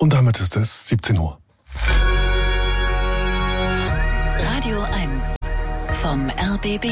Und damit ist es 17 Uhr. Radio 1 vom RBB.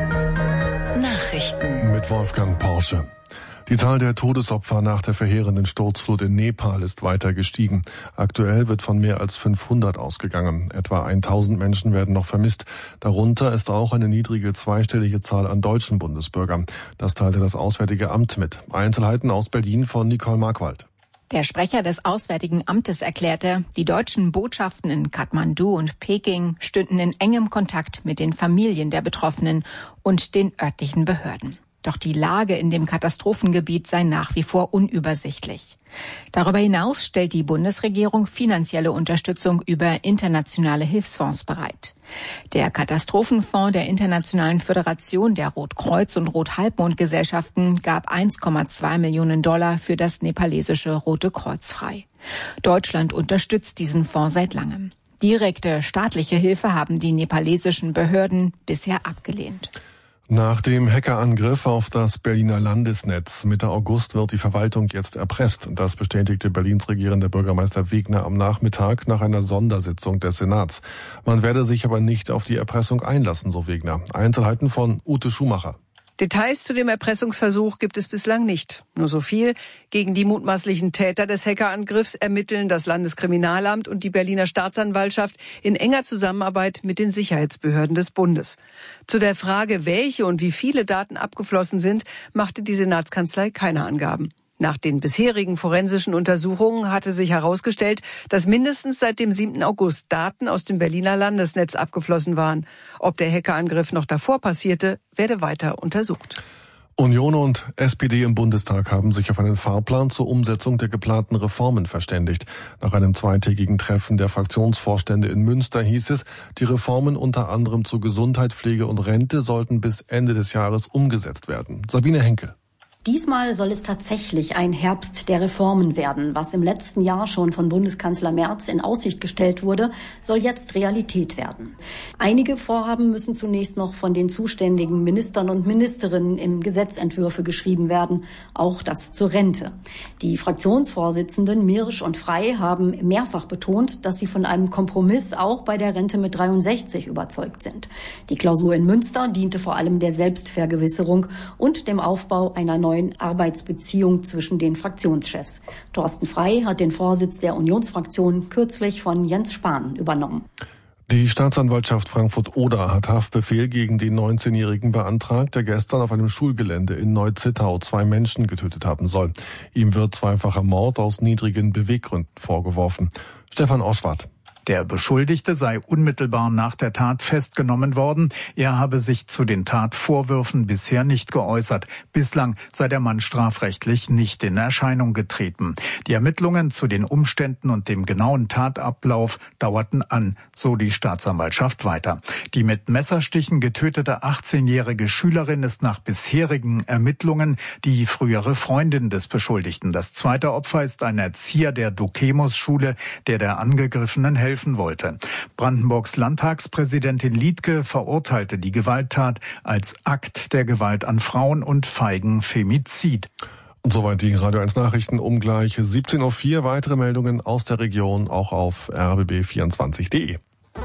Nachrichten mit Wolfgang Porsche. Die Zahl der Todesopfer nach der verheerenden Sturzflut in Nepal ist weiter gestiegen. Aktuell wird von mehr als 500 ausgegangen. Etwa 1000 Menschen werden noch vermisst. Darunter ist auch eine niedrige zweistellige Zahl an deutschen Bundesbürgern. Das teilte das Auswärtige Amt mit. Einzelheiten aus Berlin von Nicole Markwald. Der Sprecher des Auswärtigen Amtes erklärte, die deutschen Botschaften in Kathmandu und Peking stünden in engem Kontakt mit den Familien der Betroffenen und den örtlichen Behörden. Doch die Lage in dem Katastrophengebiet sei nach wie vor unübersichtlich. Darüber hinaus stellt die Bundesregierung finanzielle Unterstützung über internationale Hilfsfonds bereit. Der Katastrophenfonds der Internationalen Föderation der Rotkreuz- und Rothalbmond-Gesellschaften gab 1,2 Millionen $ für das nepalesische Rote Kreuz frei. Deutschland unterstützt diesen Fonds seit langem. Direkte staatliche Hilfe haben die nepalesischen Behörden bisher abgelehnt. Nach dem Hackerangriff auf das Berliner Landesnetz Mitte August wird die Verwaltung jetzt erpresst. Das bestätigte Berlins regierender Bürgermeister Wegner am Nachmittag nach einer Sondersitzung des Senats. Man werde sich aber nicht auf die Erpressung einlassen, so Wegner. Einzelheiten von Ute Schumacher. Details zu dem Erpressungsversuch gibt es bislang nicht. Nur so viel: Gegen die mutmaßlichen Täter des Hackerangriffs ermitteln das Landeskriminalamt und die Berliner Staatsanwaltschaft in enger Zusammenarbeit mit den Sicherheitsbehörden des Bundes. Zu der Frage, welche und wie viele Daten abgeflossen sind, machte die Senatskanzlei keine Angaben. Nach den bisherigen forensischen Untersuchungen hatte sich herausgestellt, dass mindestens seit dem 7. August Daten aus dem Berliner Landesnetz abgeflossen waren. Ob der Hackerangriff noch davor passierte, werde weiter untersucht. Union und SPD im Bundestag haben sich auf einen Fahrplan zur Umsetzung der geplanten Reformen verständigt. Nach einem zweitägigen Treffen der Fraktionsvorstände in Münster hieß es, die Reformen unter anderem zu Gesundheit, Pflege und Rente sollten bis Ende des Jahres umgesetzt werden. Sabine Henkel. Diesmal soll es tatsächlich ein Herbst der Reformen werden. Was im letzten Jahr schon von Bundeskanzler Merz in Aussicht gestellt wurde, soll jetzt Realität werden. Einige Vorhaben müssen zunächst noch von den zuständigen Ministern und Ministerinnen in Gesetzentwürfe geschrieben werden, auch das zur Rente. Die Fraktionsvorsitzenden Mirsch und Frey haben mehrfach betont, dass sie von einem Kompromiss auch bei der Rente mit 63 überzeugt sind. Die Klausur in Münster diente vor allem der Selbstvergewisserung und dem Aufbau einer neuen Arbeitsbeziehung zwischen den Fraktionschefs. Thorsten Frey hat den Vorsitz der Unionsfraktion kürzlich von Jens Spahn übernommen. Die Staatsanwaltschaft Frankfurt-Oder hat Haftbefehl gegen den 19-Jährigen beantragt, der gestern auf einem Schulgelände in Neu-Zittau 2 Menschen getötet haben soll. Ihm wird zweifacher Mord aus niedrigen Beweggründen vorgeworfen. Stefan Oschwart. Der Beschuldigte sei unmittelbar nach der Tat festgenommen worden. Er habe sich zu den Tatvorwürfen bisher nicht geäußert. Bislang sei der Mann strafrechtlich nicht in Erscheinung getreten. Die Ermittlungen zu den Umständen und dem genauen Tatablauf dauerten an, so die Staatsanwaltschaft weiter. Die mit Messerstichen getötete 18-jährige Schülerin ist nach bisherigen Ermittlungen die frühere Freundin des Beschuldigten. Das zweite Opfer ist ein Erzieher der Dukemus-Schule, der Angegriffenen helfen wollte. Brandenburgs Landtagspräsidentin Liedtke verurteilte die Gewalttat als Akt der Gewalt an Frauen und feigen Femizid. Und soweit die Radio 1 Nachrichten um gleich 17:04 Uhr. Weitere Meldungen aus der Region auch auf rbb24.de.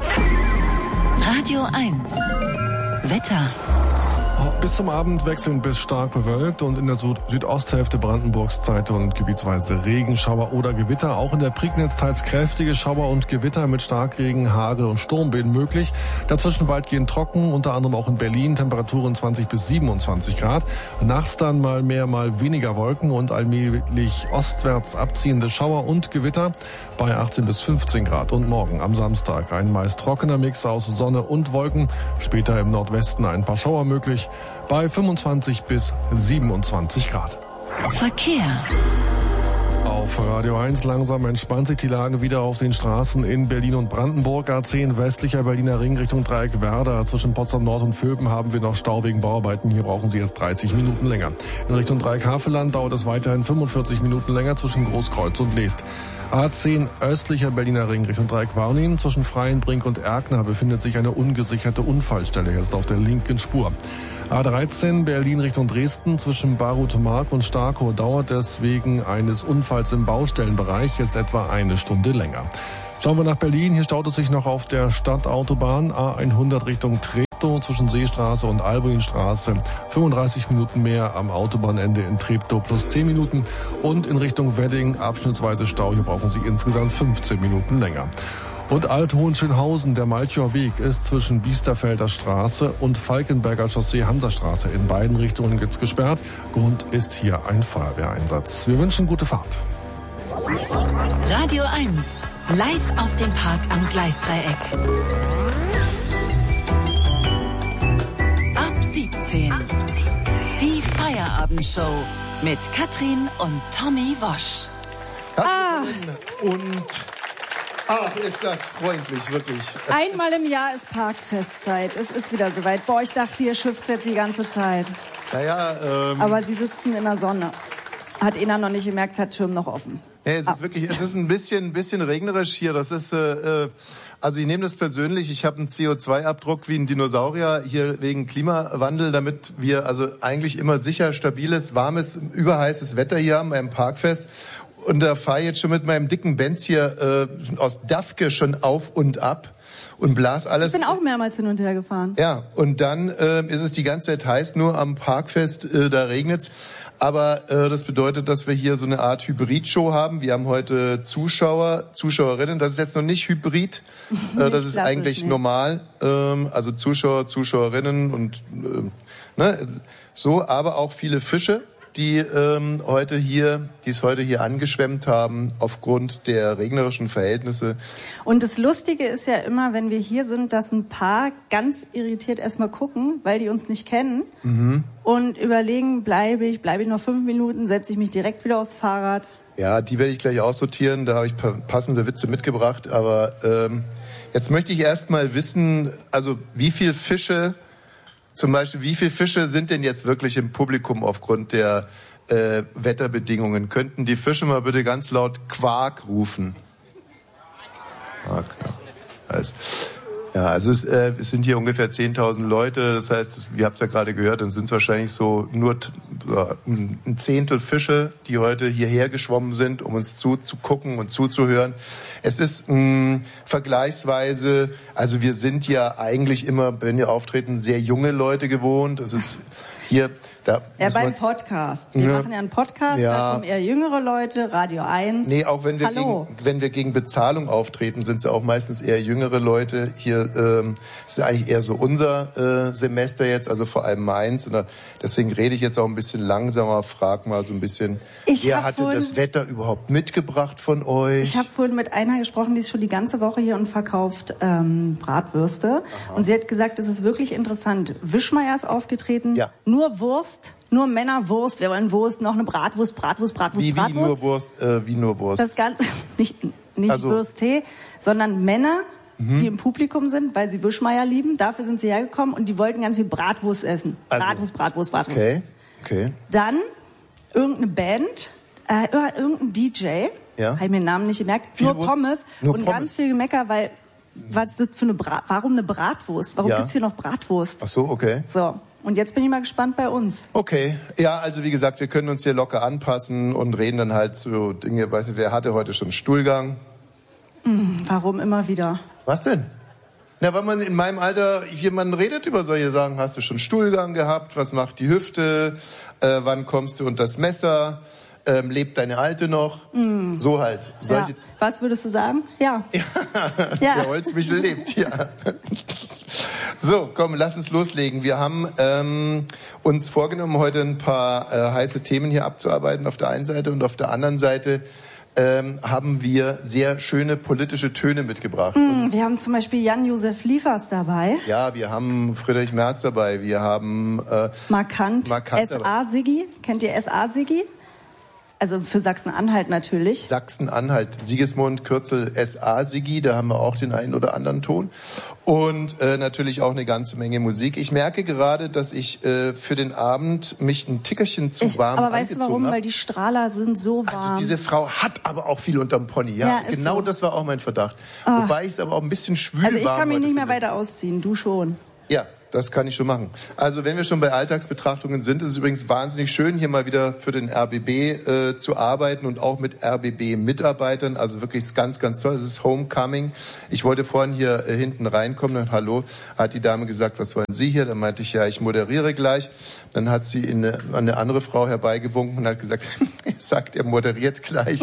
Radio 1 Wetter. Bis zum Abend wechselnd bis stark bewölkt und in der Südosthälfte Brandenburgs Zeit- und gebietsweise Regenschauer oder Gewitter. Auch in der Prignitz teils kräftige Schauer und Gewitter mit Starkregen, Hagel und Sturmböen möglich. Dazwischen weitgehend trocken, unter anderem auch in Berlin, Temperaturen 20 bis 27 Grad. Nachts dann mal mehr, mal weniger Wolken und allmählich ostwärts abziehende Schauer und Gewitter bei 18 bis 15 Grad. Und morgen am Samstag ein meist trockener Mix aus Sonne und Wolken. Später im Nordwesten ein paar Schauer möglich bei 25 bis 27 Grad. Verkehr. Auf Radio 1 langsam entspannt sich die Lage wieder auf den Straßen in Berlin und Brandenburg. A10 westlicher Berliner Ring Richtung Dreieck Werder. Zwischen Potsdam Nord und Vöben haben wir noch Stau wegen Bauarbeiten. Hier brauchen Sie erst 30 Minuten länger. In Richtung Dreieck Havelland dauert es weiterhin 45 Minuten länger zwischen Großkreuz und Leest. A10 östlicher Berliner Ring Richtung Dreieck Warnin. Zwischen Freienbrink und Erkner befindet sich eine ungesicherte Unfallstelle. Jetzt auf der linken Spur. A13 Berlin Richtung Dresden zwischen Barut-Mark und Starkow dauert es wegen eines Unfalls im im Baustellenbereich ist etwa 1 Stunde länger. Schauen wir nach Berlin. Hier staut es sich noch auf der Stadtautobahn A100 Richtung Treptow zwischen Seestraße und Albuinstraße. 35 Minuten mehr am Autobahnende in Treptow plus 10 Minuten. Und in Richtung Wedding abschnittsweise Stau. Hier brauchen Sie insgesamt 15 Minuten länger. Und Alt-Hohenschönhausen, der Malchower Weg, ist zwischen Biesterfelder Straße und Falkenberger Chaussee Hansastraße in beiden Richtungen jetzt gesperrt. Grund ist hier ein Feuerwehreinsatz. Wir wünschen gute Fahrt. Radio 1, live aus dem Park am Gleisdreieck. Ab 17. Die Feierabendshow mit Katrin und Tommy Wosch. Ist das freundlich, wirklich. Einmal im Jahr ist Parkfestzeit. Es ist wieder soweit. Boah, ich dachte, ihr schifft jetzt die ganze Zeit. Aber Sie sitzen in der Sonne. Hat Ena noch nicht gemerkt, hat Schirm noch offen. Ja, es ist ein bisschen regnerisch hier. Das ist, also ich nehme das persönlich. Ich habe einen CO2-Abdruck wie ein Dinosaurier hier wegen Klimawandel, damit wir also eigentlich immer sicher, stabiles, warmes, überheißes Wetter hier haben beim Parkfest. Und da fahre ich jetzt schon mit meinem dicken Benz hier aus Dafke schon auf und ab und blas alles. Ich bin auch mehrmals hin und her gefahren. Ja, und dann ist es die ganze Zeit heiß, nur am Parkfest, da regnet's. Aber das bedeutet, dass wir hier so eine Art Hybrid-Show haben. Wir haben heute Zuschauer, Zuschauerinnen. Das ist jetzt noch nicht Hybrid, das ist eigentlich normal. Also Zuschauer, Zuschauerinnen und so, aber auch viele Fische, die es heute hier angeschwemmt haben aufgrund der regnerischen Verhältnisse. Und das Lustige ist ja immer, wenn wir hier sind, dass ein paar ganz irritiert erstmal gucken, weil die uns nicht kennen und überlegen, bleibe ich noch 5 Minuten, setze ich mich direkt wieder aufs Fahrrad. Ja, die werde ich gleich aussortieren, da habe ich passende Witze mitgebracht, aber jetzt möchte ich erstmal wissen, also wie viele Fische sind denn jetzt wirklich im Publikum aufgrund der Wetterbedingungen? Könnten die Fische mal bitte ganz laut Quark rufen? Also es sind hier ungefähr 10.000 Leute. Das heißt, ihr habt es ja gerade gehört, dann sind es wahrscheinlich so nur ein Zehntel Fische, die heute hierher geschwommen sind, um uns zuzugucken und zuzuhören. Es ist vergleichsweise, also wir sind ja eigentlich immer, wenn wir auftreten, sehr junge Leute gewohnt. Es ist hier, beim Podcast. Wir machen ja einen Podcast, da kommen eher jüngere Leute, Radio 1. Nee, auch wenn wir gegen Bezahlung auftreten, sind es ja auch meistens eher jüngere Leute. Hier ist ja eigentlich eher so unser Semester jetzt, also vor allem meins. Und deswegen rede ich jetzt auch ein bisschen langsamer, frag mal so ein bisschen, wer hatte das Wetter überhaupt mitgebracht von euch? Ich habe vorhin mit einer gesprochen, die ist schon die ganze Woche hier und verkauft Bratwürste. Aha. Und sie hat gesagt, es ist wirklich interessant. Wischmeier ist aufgetreten, nur Wurst, nur Männerwurst, wir wollen Wurst, noch eine Bratwurst. Wie nur Wurst? Wie nur Wurst? Das Ganze, nicht also, Würsttee, sondern Männer, die im Publikum sind, weil sie Wischmeier lieben. Dafür sind sie hergekommen und die wollten ganz viel Bratwurst essen. Bratwurst. Okay. Dann irgendeine Band, irgendein DJ, habe ich mir den Namen nicht gemerkt, nur Pommes und ganz viel Gemecker, weil was ist das für warum eine Bratwurst? Warum gibt's hier noch Bratwurst? Ach so, okay. So. Und jetzt bin ich mal gespannt bei uns. Okay. Ja, also wie gesagt, wir können uns hier locker anpassen und reden dann halt so Dinge, weißt du, wer hatte heute schon Stuhlgang? Warum immer wieder? Was denn? Na, weil man in meinem Alter, man redet über solche Sachen. Hast du schon Stuhlgang gehabt? Was macht die Hüfte? Wann kommst du unter das Messer? Lebt deine Alte noch? So halt. Solche. Ja. Was würdest du sagen? Ja. Der Holzmichel lebt, ja. So, komm, lass uns loslegen. Wir haben uns vorgenommen, heute ein paar heiße Themen hier abzuarbeiten auf der einen Seite und auf der anderen Seite haben wir sehr schöne politische Töne mitgebracht. Wir haben zum Beispiel Jan-Josef Liefers dabei. Ja, wir haben Friedrich Merz dabei. Wir haben Markant SA-Siggi. Kennt ihr SA-Siggi? Also für Sachsen-Anhalt natürlich. Sachsen-Anhalt, Sigismund, Kürzel SA-Siggi, da haben wir auch den einen oder anderen Ton. Und natürlich auch eine ganze Menge Musik. Ich merke gerade, dass ich für den Abend mich ein Tickerchen zu warm angezogen habe. Aber weißt du warum? Weil die Strahler sind so warm. Also diese Frau hat aber auch viel unterm Pony. Ja, genau so. Das war auch mein Verdacht. Wobei ich es aber auch ein bisschen schwül war. Also ich kann mich nicht mehr weiter ausziehen, du schon. Ja. das kann ich schon machen. Also wenn wir schon bei Alltagsbetrachtungen sind, ist es übrigens wahnsinnig schön, hier mal wieder für den RBB zu arbeiten und auch mit RBB-Mitarbeitern. Also wirklich ganz, ganz toll. Es ist Homecoming. Ich wollte vorhin hier hinten reinkommen und hallo, hat die Dame gesagt, was wollen Sie hier? Dann meinte ich, ja, ich moderiere gleich. Dann hat sie eine andere Frau herbeigewunken und hat gesagt, er sagt, er moderiert gleich.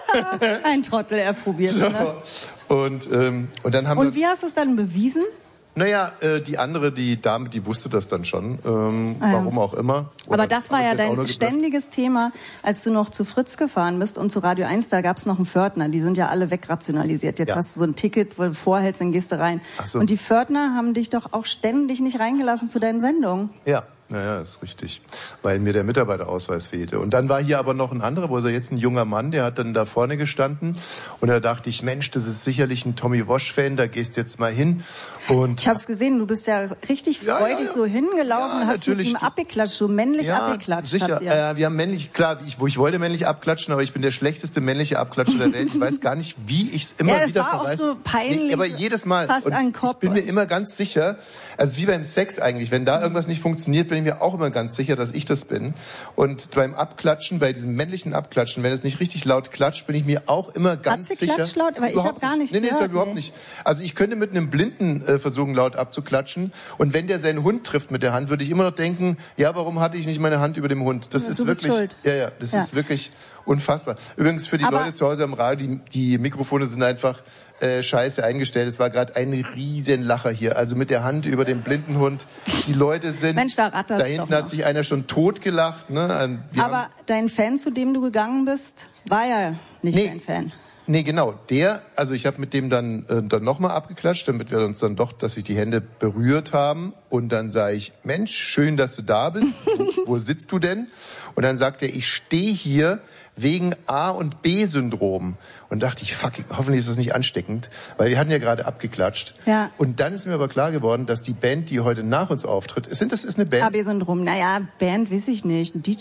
Ein Trottel, er probiert. So. Ne? Und dann haben Und wie hast du es dann bewiesen? Naja, die Dame, die wusste das dann schon, warum auch immer. Aber das war ja dein ständiges Thema, als du noch zu Fritz gefahren bist und zu Radio 1, da gab's noch einen Pförtner, die sind ja alle wegrationalisiert. Jetzt hast du so ein Ticket, wo du vorhältst, dann gehst du rein. Ach so. Und die Pförtner haben dich doch auch ständig nicht reingelassen zu deinen Sendungen. Ja. Naja, ist richtig, weil mir der Mitarbeiterausweis fehlte. Und dann war hier aber noch ein anderer, wo ist er jetzt, ein junger Mann, der hat dann da vorne gestanden. Und da dachte ich, Mensch, das ist sicherlich ein Tommy Walsh-Fan, da gehst jetzt mal hin. Und ich hab's gesehen, du bist ja richtig freudig so hingelaufen, hast mit ihm abgeklatscht, so männlich abgeklatscht. Sicher, wir haben männlich, klar, ich wollte männlich abklatschen, aber ich bin der schlechteste männliche Abklatscher der Welt. Ich weiß gar nicht, wie ich es immer wieder verreiße. Ja, das war auch so peinlich. Aber jedes Mal. Fast und ein Kopf. Ich bin mir immer ganz sicher, also wie beim Sex eigentlich, wenn da irgendwas nicht funktioniert, bin ich mir auch immer ganz sicher, dass ich das bin. Und beim Abklatschen, bei diesem männlichen Abklatschen, wenn es nicht richtig laut klatscht, bin ich mir auch immer ganz sicher. Hat sie laut? Aber ich habe gar nichts gehört. Nee, überhaupt nicht. Also ich könnte mit einem Blinden versuchen, laut abzuklatschen. Und wenn der seinen Hund trifft mit der Hand, würde ich immer noch denken, ja, warum hatte ich nicht meine Hand über dem Hund? Das ist wirklich, schuld. Das ist wirklich unfassbar. Übrigens für die Leute zu Hause am Radio, die Mikrofone sind einfach scheiße eingestellt. Es war gerade ein Riesenlacher hier. Also mit der Hand über den blinden Hund. Die Leute sind... Mensch, da hinten hat sich einer schon totgelacht. Ne? Aber dein Fan, zu dem du gegangen bist, war ja nicht dein Fan. Nee, genau. Also ich habe mit dem dann nochmal abgeklatscht, damit wir uns dann doch, dass sich die Hände berührt haben. Und dann sage ich, Mensch, schön, dass du da bist. Wo sitzt du denn? Und dann sagt er, ich stehe hier wegen A- und B-Syndrom. Und dachte ich, fuck, hoffentlich ist das nicht ansteckend, weil wir hatten ja gerade abgeklatscht. Ja. Und dann ist mir aber klar geworden, dass die Band, die heute nach uns auftritt, das ist eine Band. AB-Syndrom, naja, Band weiß ich nicht. Ein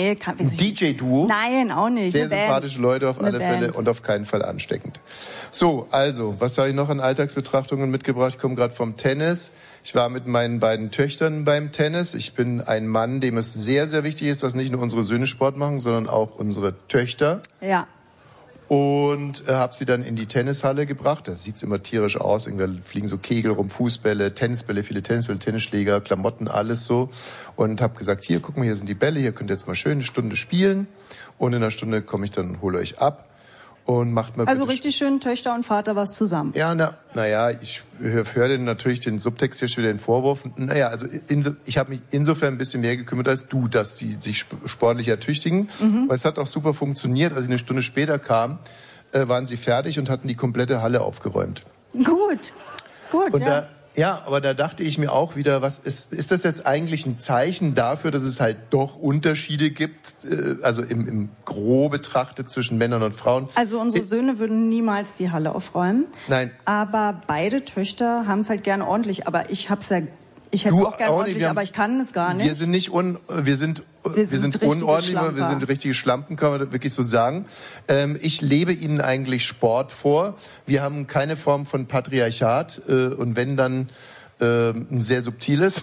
DJ-Duo? Nein, auch nicht. Sehr sympathische Leute auf alle Fälle und auf keinen Fall ansteckend. So, also, was habe ich noch an Alltagsbetrachtungen mitgebracht? Ich komme gerade vom Tennis. Ich war mit meinen beiden Töchtern beim Tennis. Ich bin ein Mann, dem es sehr, sehr wichtig ist, dass nicht nur unsere Söhne Sport machen, sondern auch unsere Töchter. Ja. Und habe sie dann in die Tennishalle gebracht. Da sieht's immer tierisch aus. Irgendwie fliegen so Kegel rum, Fußbälle, Tennisbälle, viele Tennisbälle, Tennisschläger, Klamotten, alles so. Und habe gesagt, hier, guck mal, hier sind die Bälle, hier könnt ihr jetzt mal schön eine Stunde spielen. Und in einer Stunde komme ich dann, hole euch ab. Und macht mal also richtig schön Töchter und Vater was zusammen. Ja, naja, ich höre natürlich den Subtext hier schon wieder den Vorwurf. Naja, also ich habe mich insofern ein bisschen mehr gekümmert als du, dass die sich sportlich ertüchtigen. Weil es hat auch super funktioniert. Als ich eine Stunde später kam, waren sie fertig und hatten die komplette Halle aufgeräumt. Gut, und aber da dachte ich mir auch wieder, was ist das jetzt eigentlich ein Zeichen dafür, dass es halt doch Unterschiede gibt, also im Grob betrachtet zwischen Männern und Frauen? Also unsere Söhne würden niemals die Halle aufräumen. Nein. Aber beide Töchter haben es halt gerne ordentlich. Aber ich hätte es auch gerne ordentlich, aber ich kann es gar nicht. Wir sind nicht wir sind unordentlich, aber wir sind richtige Schlampen, kann man wirklich so sagen. Ich lebe ihnen eigentlich Sport vor. Wir haben keine Form von Patriarchat und wenn dann ein sehr subtiles.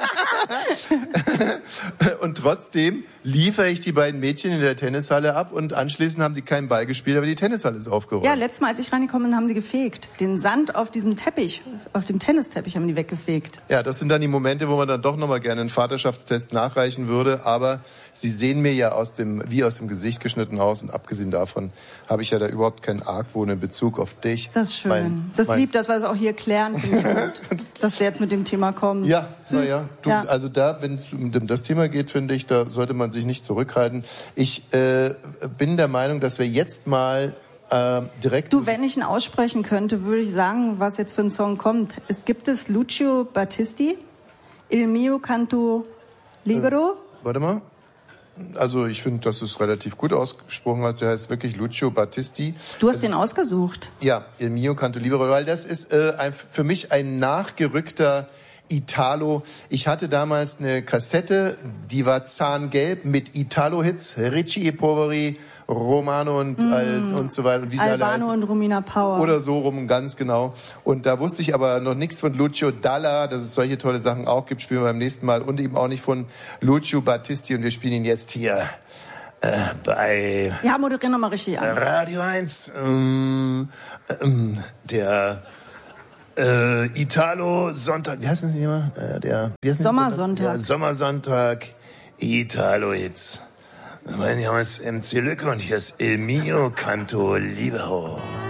Und trotzdem liefere ich die beiden Mädchen in der Tennishalle ab und anschließend haben sie keinen Ball gespielt, aber die Tennishalle ist aufgeräumt. Ja, letztes Mal, als ich reingekommen bin, haben sie gefegt. Den Sand auf diesem Teppich, auf dem Tennisteppich haben die weggefegt. Ja, das sind dann die Momente, wo man dann doch nochmal gerne einen Vaterschaftstest nachreichen würde, aber sie sehen mir ja wie aus dem Gesicht geschnitten aus und abgesehen davon habe ich ja da überhaupt keinen Argwohn in Bezug auf dich. Das ist schön. Das liebt, dass wir es auch hier klären, finde ich gut, dass du jetzt mit dem Thema kommst. Ja, also da, wenn es um das Thema geht, finde ich, da sollte man sich nicht zurückhalten. Ich bin der Meinung, dass wir jetzt mal direkt... Du, wenn ich ihn aussprechen könnte, würde ich sagen, was jetzt für ein Song kommt. Es gibt Lucio Battisti, Il mio canto libero. Warte mal. Also ich finde, das ist relativ gut ausgesprochen. Also er heißt wirklich Lucio Battisti. Du hast den ausgesucht. Ja, Il mio canto libero, weil das ist für mich ein nachgerückter Italo. Ich hatte damals eine Kassette, die war zahngelb mit Italo-Hits, Ricci e Poveri, Romano und so weiter. Und wie sie alle heißen. Albano und Romina Power. Oder so rum, ganz genau. Und da wusste ich aber noch nichts von Lucio Dalla, dass es solche tolle Sachen auch gibt, spielen wir beim nächsten Mal. Und eben auch nicht von Lucio Battisti. Und wir spielen ihn jetzt hier bei... Ja, moderier nochmal richtig an. Radio 1. Der Italo-Sonntag. Wie heißt das nicht immer? Sommersonntag. Der Sommersonntag. Italo-Hits. Mein Name ist MC Lücke und hier ist Il Mio Canto Libero.